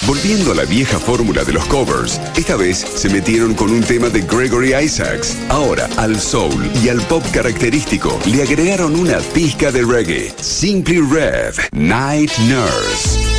Volviendo a la vieja fórmula de los covers, esta vez se metieron con un tema de Gregory Isaacs. Ahora, al soul y al pop característico le agregaron una pizca de reggae. Simply Red, Night Nurse.